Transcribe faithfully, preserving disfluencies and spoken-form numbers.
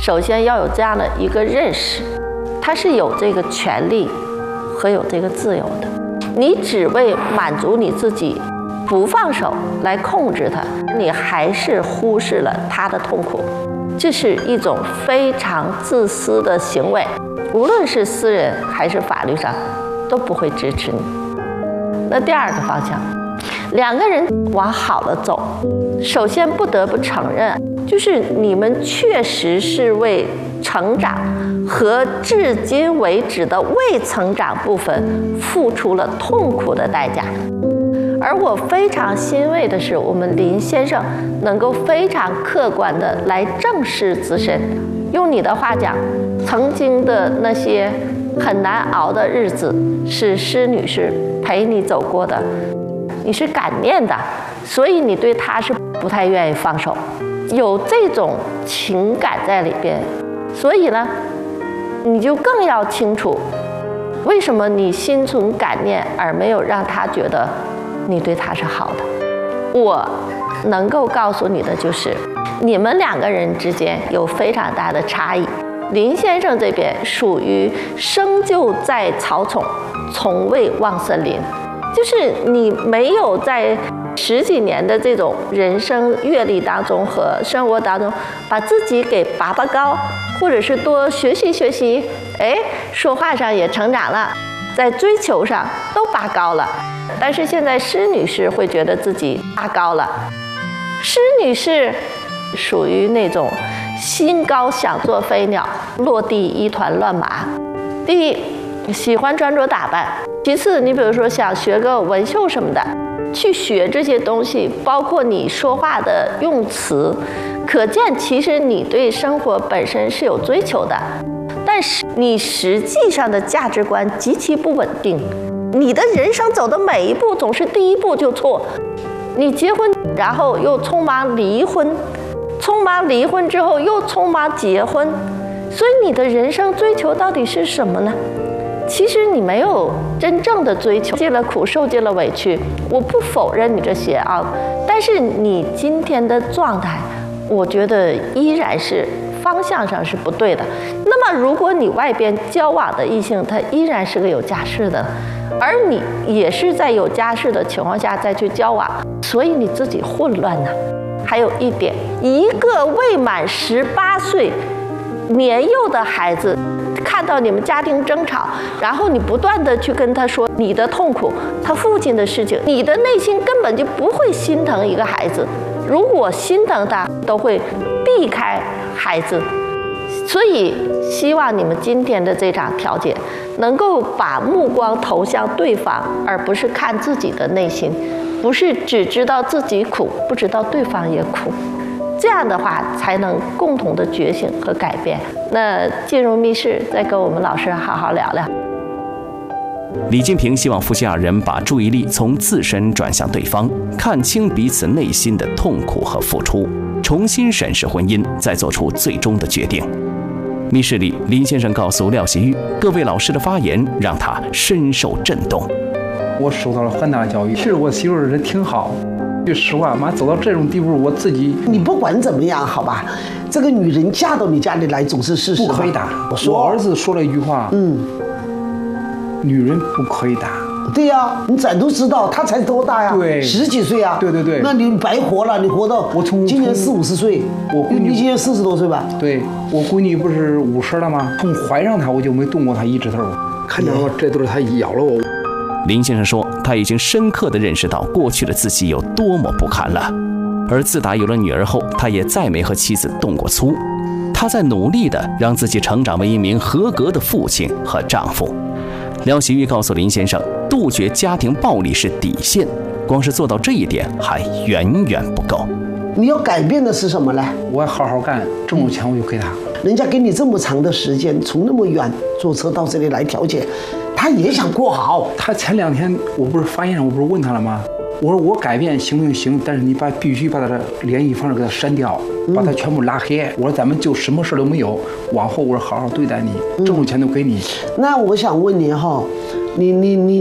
首先要有这样的一个认识，他是有这个权利和有这个自由的。你只为满足你自己不放手来控制他，你还是忽视了他的痛苦，这是一种非常自私的行为，无论是私人还是法律上都不会支持你。那第二个方向，两个人往好了走，首先不得不承认，就是你们确实是为成长和至今为止的未成长部分付出了痛苦的代价。而我非常欣慰的是，我们林先生能够非常客观的来正视自身。用你的话讲，曾经的那些很难熬的日子是施女士陪你走过的，你是感念的，所以你对她是不太愿意放手，有这种情感在里边。所以呢，你就更要清楚，为什么你心存感念而没有让她觉得你对她是好的。我能够告诉你的就是，你们两个人之间有非常大的差异。林先生这边属于生就在草丛，从未望森林，就是你没有在十几年的这种人生阅历当中和生活当中，把自己给拔拔高，或者是多学习学习，哎，说话上也成长了，在追求上都拔高了。但是现在施女士会觉得自己拔高了，施女士属于那种心高想做飞鸟，落地一团乱麻。第一，喜欢穿着打扮；其次，你比如说想学个纹绣什么的，去学这些东西，包括你说话的用词，可见其实你对生活本身是有追求的，但是你实际上的价值观极其不稳定。你的人生走的每一步总是第一步就错，你结婚然后又匆忙离婚，匆忙离婚之后又匆忙结婚，所以你的人生追求到底是什么呢？其实你没有真正的追求，受了苦，受尽了委屈，我不否认你这些啊，但是你今天的状态，我觉得依然是方向上是不对的。那么如果你外边交往的异性他依然是个有家室的，而你也是在有家室的情况下再去交往，所以你自己混乱呢。还有一点，一个未满十八岁年幼的孩子看到你们家庭争吵，然后你不断的去跟他说你的痛苦，他父亲的事情，你的内心根本就不会心疼一个孩子，如果心疼他都会避开孩子。所以希望你们今天的这场调解能够把目光投向对方，而不是看自己的内心，不是只知道自己苦，不知道对方也苦，这样的话才能共同的觉醒和改变。那进入密室再跟我们老师好好聊聊。 李金平希望夫妻二人把注意力从自身转向对方，看清彼此内心的痛苦和付出，重新审视婚姻，再做出最终的决定。密室里，林先生告诉廖习玉，各位老师的发言让他深受震动。 我受到了很大的教育，其实我媳妇儿人挺好，说实话，妈走到这种地步，我自己…… 你不管怎么样，好吧，这个女人嫁到你家里来总是事实， 不可以打。我儿子说了一句话，嗯，女人不可以打。 对呀、啊，你咱都知道，他才多大呀？ 对， 十几岁啊。 对对对， 那你白活了，你活到我从今年四五十岁， 我闺女你今年四十多岁吧？ 对，我闺女不是五十了吗？从怀上她我就没动过她一指头，看见我这都是她咬了我。 林先生说，他已经深刻地认识到过去的自己有多么不堪了，而自打有了女儿后，他也再没和妻子动过粗。他在努力地让自己成长为一名合格的父亲和丈夫。廖习玉告诉林先生，杜绝家庭暴力是底线，光是做到这一点还远远不够。 你要改变的是什么呢？ 我要好好干，挣了钱我就给他。 人家给你这么长的时间，从那么远坐车到这里来调解，他也想过好。 他前两天我不是发言上我不是问他了吗？我说我改变行不行？但是你把必须把他的联系方式给他删掉，把他全部拉黑。我说咱们就什么事都没有，往后我说好好对待你，挣了钱都给你。 那我想问你哈，你你你